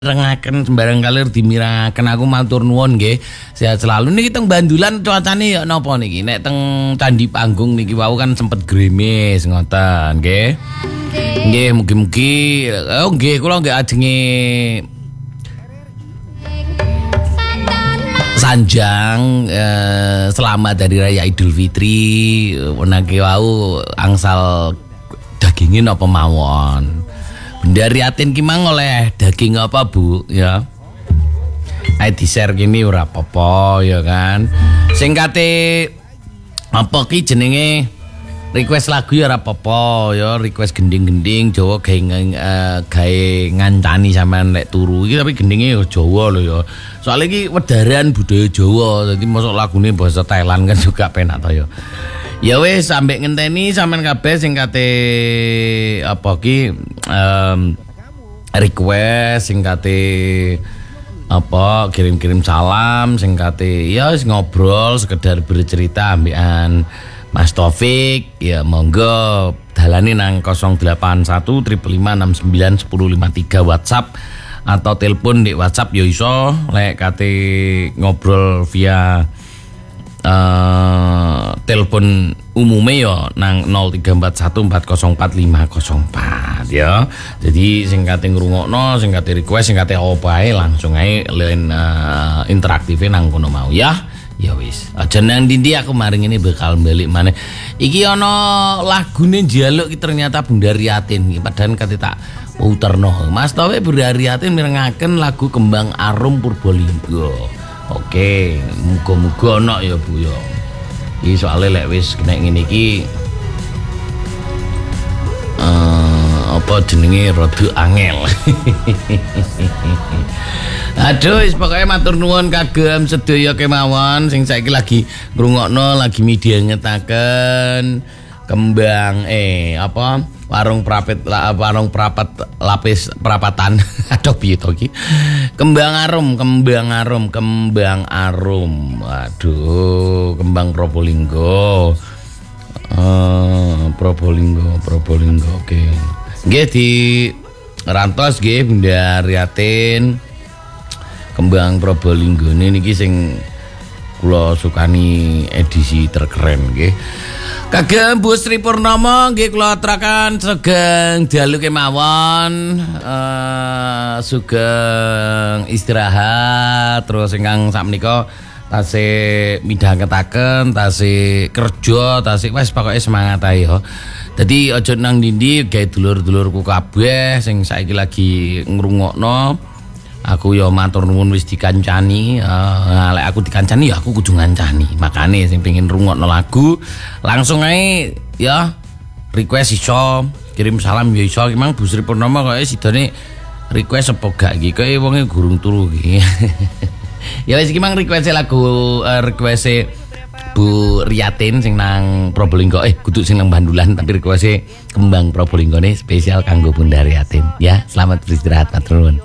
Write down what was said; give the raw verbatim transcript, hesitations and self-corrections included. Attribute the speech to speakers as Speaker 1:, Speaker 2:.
Speaker 1: rengaken sembarang kalir dimirangaken aku matur nuwun nggih. Sehat selalu niki teng Bandulan cuacane ya napa niki? Nek teng Candi Panggung niki wau kan sempet grimis ngoten nggih. Nggih mugi-mugi oh nggih kula nggih ajenge sanjang eh, selamat dari Raya Idul Fitri menake wau angsal dagingin apa mawon. Bunda Riatin ki mang oleh daging apa Bu ya. Ae di-share gini ora apa-apa ya kan. Sing kate apa ki jenenge request lagu ya ora apa-apa ya, request gending-gending Jawa gawe uh, gawe ngancani sampean lek turu iki tapi gendinge ya Jawa lho ya. Soale iki wedaran budaya Jawa, dadi mosok lagune bahasa Thailand kan juga penak to ya. Ya wis sampe ngenteni sampean kabeh sing kate apa ki um, request sing kate apa kirim-kirim salam sing kate ya ngobrol sekedar bercerita ambekan Mas Taufik ya monggo dalane nang nol delapan satu lima lima enam sembilan satu nol lima tiga WhatsApp atau telepon di WhatsApp ya iso lek kate ngobrol via Uh, telepon umume ya nang nol tiga empat satu empat nol empat lima nol empat ya. Jadi sing kate ngrungokno, sing kate request, sing kate apa ae langsung ae len uh, interaktif nang kono mau ya. Ya wis. Aja nang ndi aku maring ini bakal balik maneh. Iki ana lagune njaluk iki ternyata Bunda Riatin iki padahal kate tak uterno. Mas Taufik Bunda Riatin mirengaken lagu Kembang Arum Purbalingga. Oke, muga-muga ana ya Bu ya. Iki soalé lek wis kena ngene iki uh, apa jenenge rada angel. Aduh, wis pokoke matur nuwun kagem sedaya kemawon sing saiki lagi ngrungokno lagi media ngetaken kembang eh apa warung prapet warung prapat lapis perapatan aduh piye to iki kembang arum kembang arum kembang arum aduh kembang Probolinggo uh, Probolinggo Probolinggo oke okay. Nggih di rantos nggih Bunda Riatin kembang Probolinggo niki sing kula sukani edisi terkeren nggih. Kagem Bu Sri Purnomo nggih kula aturaken sugeng dalu kemawon uh, sugeng istirahat terus ingkang sakmenika tasih midhangetaken tasih kerja tasih wis pokoke semangat ae ya. Dadi aja nang ndi gawe dulur-dulurku kabeh sing saiki lagi ngrungokno. Aku ya matur nuwun wis dikancani, uh, lek aku dikancani ya aku kudu ngancani. Makane sing pengin rungokno lagu langsung ae ya request iso, kirim salam ya iso. Memang Bu Sri Purnomo kok sidone request apa gak iki? Kok wonge gurung turu iki. Ya wis iki mang request lagu uh, request Bu Riatin sing nang Probolinggo eh kudu sing nang Bandulan tapi request Kembang Probolinggo ne spesial kanggo Bunda Riatin. Ya, selamat beristirahat matur nuwun.